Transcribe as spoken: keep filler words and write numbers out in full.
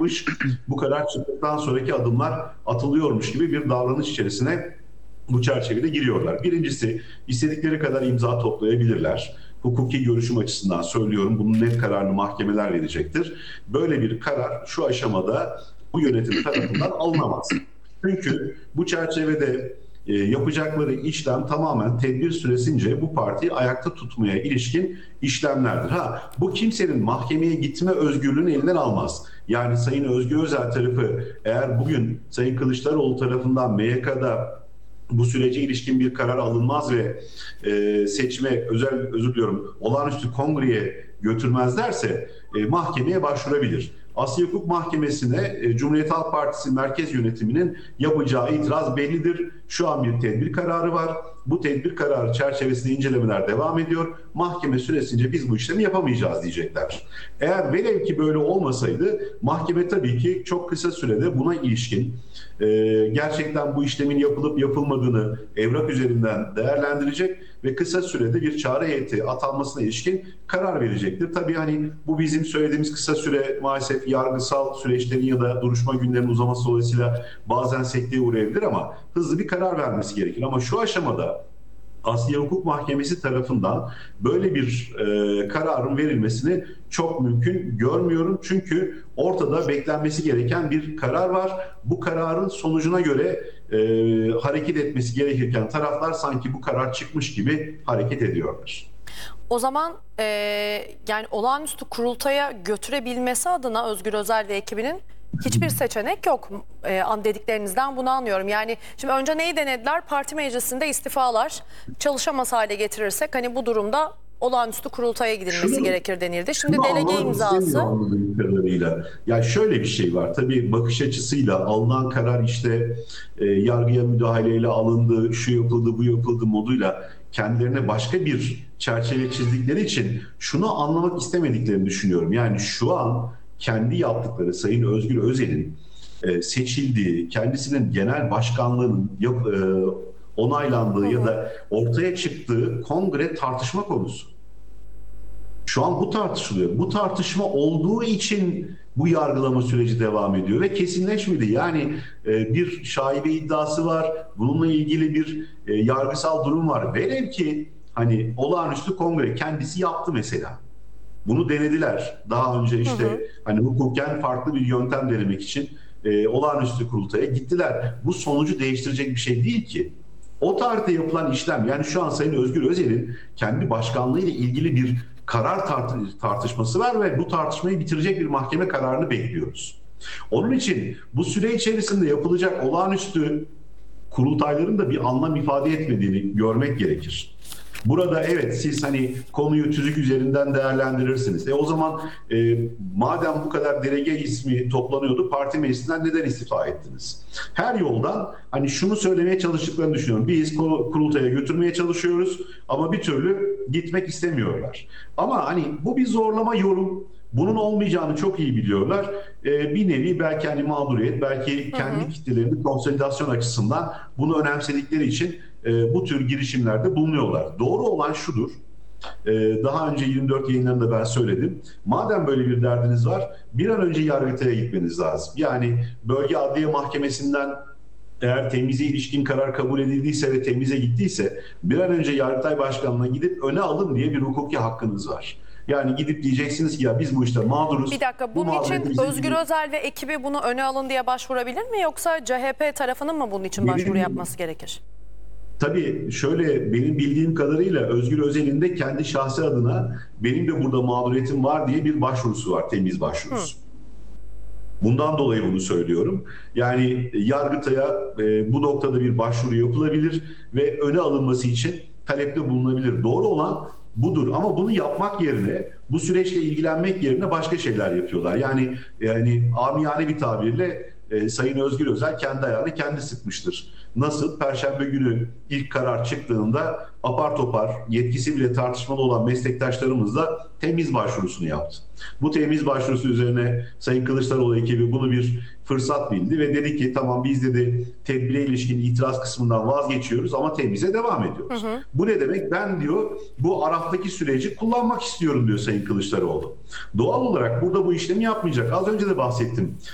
çıkmış. Bu karar çıktıktan sonraki adımlar atılıyormuş gibi bir davranış içerisine bu çerçevede giriyorlar. Birincisi, istedikleri kadar imza toplayabilirler. Hukuki görüşüm açısından söylüyorum, bunun net kararını mahkemeler verecektir. Böyle bir karar şu aşamada bu yönetim tarafından alınamaz. Çünkü bu çerçevede e, yapacakları işlem tamamen tedbir süresince bu partiyi ayakta tutmaya ilişkin işlemlerdir. Ha, bu kimsenin mahkemeye gitme özgürlüğünü elinden almaz. Yani Sayın Özgür Özel tarafı eğer bugün Sayın Kılıçdaroğlu tarafından M Y K'da bu sürece ilişkin bir karar alınmaz ve e, seçme, özel özür diliyorum, olağanüstü kongreye götürmezlerse e, mahkemeye başvurabilir. Asya Hukuk Mahkemesi'ne e, Cumhuriyet Halk Partisi merkez yönetiminin yapacağı itiraz bellidir. Şu an bir tedbir kararı var. Bu tedbir kararı çerçevesinde incelemeler devam ediyor. Mahkeme süresince biz bu işlemi yapamayacağız diyecekler. Eğer velev ki böyle olmasaydı mahkeme tabii ki çok kısa sürede buna ilişkin e, gerçekten bu işlemin yapılıp yapılmadığını evrak üzerinden değerlendirecek ve kısa sürede bir çağrı heyeti atanmasına ilişkin karar verecektir. Tabii hani bu bizim söylediğimiz kısa süre maalesef yargısal süreçlerin ya da duruşma günlerinin uzaması dolayısıyla bazen sekteye uğrayabilir ama hızlı bir karar vermesi gerekir. Ama şu aşamada Asya Hukuk Mahkemesi tarafından böyle bir e, kararın verilmesini çok mümkün görmüyorum. Çünkü ortada beklenmesi gereken bir karar var. Bu kararın sonucuna göre e, hareket etmesi gerekirken taraflar sanki bu karar çıkmış gibi hareket ediyorlar. O zaman e, yani olağanüstü kurultaya götürebilmesi adına Özgür Özel ve ekibinin hiçbir seçenek yok. E, an dediklerinizden bunu anlıyorum. Yani şimdi önce neyi denediler? Parti meclisinde istifalar çalışamaz hale getirirsek hani bu durumda olağanüstü kurultaya gidilmesi Şunu, gerekir denildi. Şimdi şunu delege imzası. kadarıyla. Ya şöyle bir şey var. Tabii bakış açısıyla alınan karar işte e, yargıya müdahaleyle alındı, şu yapıldı, bu yapıldı moduyla kendilerine başka bir çerçeve çizdikleri için şunu anlamak istemediklerini düşünüyorum. Yani şu an kendi yaptıkları Sayın Özgür Özel'in e, seçildiği, kendisinin genel başkanlığının yap, e, onaylandığı hı hı. ya da ortaya çıktığı kongre tartışma konusu. Şu an bu tartışılıyor. Bu tartışma olduğu için bu yargılama süreci devam ediyor ve kesinleşmedi. Yani e, bir şaibe iddiası var. Bununla ilgili bir e, yargısal durum var. Velev ki hani olağanüstü kongre kendisi yaptı mesela. Bunu denediler. Daha önce işte hı hı. hani hukuken farklı bir yöntem denemek için e, olağanüstü kurultaya gittiler. Bu sonucu değiştirecek bir şey değil ki. O tarihte yapılan işlem, yani şu an Sayın Özgür Özel'in kendi başkanlığı ile ilgili bir karar tart tartışması var ve bu tartışmayı bitirecek bir mahkeme kararını bekliyoruz. Onun için bu süre içerisinde yapılacak olağanüstü kurultayların da bir anlam ifade etmediğini görmek gerekir. Burada evet siz hani konuyu tüzük üzerinden değerlendirirsiniz. E o zaman e, madem bu kadar delege ismi toplanıyordu parti meclisinden neden istifa ettiniz? Her yoldan hani şunu söylemeye çalıştıklarını düşünüyorum. Biz kurultaya götürmeye çalışıyoruz ama bir türlü gitmek istemiyorlar. Ama hani bu bir zorlama yorum. Bunun olmayacağını çok iyi biliyorlar. Ee, bir nevi belki hani mağduriyet, belki kendi hı hı. kitlelerinin konsolidasyon açısından bunu önemsedikleri için e, bu tür girişimlerde bulunuyorlar. Doğru olan şudur. Ee, daha önce yirmi dört yayınlarında ben söyledim. Madem böyle bir derdiniz var, bir an önce Yargıtay'a gitmeniz lazım. Yani Bölge Adliye Mahkemesi'nden eğer temize ilişkin karar kabul edildiyse ve temize gittiyse bir an önce Yargıtay Başkanlığı'na gidip öne alın diye bir hukuki hakkınız var. Yani gidip diyeceksiniz ki ya biz bu işte mağduruz. Bir dakika bunun bu için Özgür Özel ve ekibi bunu öne alın diye başvurabilir mi yoksa C H P tarafının mı bunun için başvuru benim, yapması gerekir? Tabii şöyle benim bildiğim kadarıyla Özgür Özel'in de kendi şahsi adına benim de burada mağduriyetim var diye bir başvurusu var, temiz başvurusu. Hı. Bundan dolayı bunu söylüyorum. Yani Yargıtay'a e, bu noktada bir başvuru yapılabilir ve öne alınması için talepte bulunabilir. Doğru olan budur ama bunu yapmak yerine bu süreçle ilgilenmek yerine başka şeyler yapıyorlar. Yani yani amiyane bir tabirle e, Sayın Özgür Özel kendi ayağını kendi sıkmıştır. Nasıl? Perşembe günü ilk karar çıktığında apar topar yetkisi bile tartışmalı olan meslektaşlarımızla temiz başvurusunu yaptı. Bu temiz başvurusu üzerine Sayın Kılıçdaroğlu ekibi bunu bir fırsat bildi ve dedi ki tamam biz dedi tedbire ilişkin itiraz kısmından vazgeçiyoruz ama temize devam ediyoruz. Hı hı. Bu ne demek? Ben diyor bu Araf'taki süreci kullanmak istiyorum diyor Sayın Kılıçdaroğlu. Doğal olarak burada bu işlemi yapmayacak. Az önce de bahsettim.